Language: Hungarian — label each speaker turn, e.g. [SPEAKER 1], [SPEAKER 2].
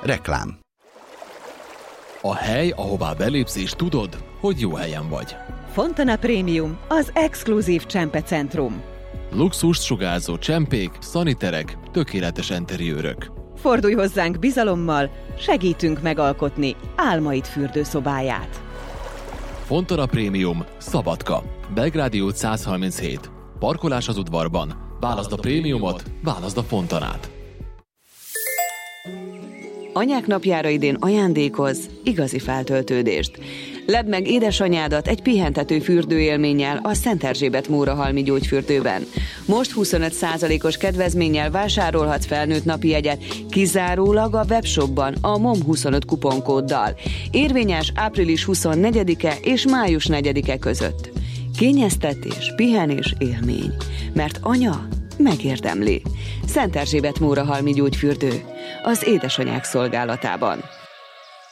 [SPEAKER 1] Reklám.
[SPEAKER 2] A hely, ahová belépsz és tudod, hogy jó helyen vagy.
[SPEAKER 3] Fontana Premium, az exkluzív csempecentrum.
[SPEAKER 2] Luxust sugárzó csempék, szaniterek, tökéletes enteriőrök.
[SPEAKER 3] Fordulj hozzánk bizalommal, segítünk megalkotni álmaid fürdőszobáját.
[SPEAKER 2] Fontana Premium, Szabadka, Belgrádi út 137. Parkolás az udvarban. Válaszd a prémiumot, válaszd a Fontanát.
[SPEAKER 4] Anyák napjára idén ajándékoz igazi feltöltődést. Ledd meg édesanyádat egy pihentető fürdőélménnyel a Szent Erzsébet Mórahalmi gyógyfürdőben. Most 25%-os kedvezménnyel vásárolhatsz felnőtt napi jegyet, kizárólag a webshopban a MOM25 kuponkóddal. Érvényes április 24-e és május 4-e között. Kényeztetés, pihenés, élmény. Mert anya megérdemli. Szent Erzsébet Mórahalmi gyógyfürdő. Az édesanyák szolgálatában.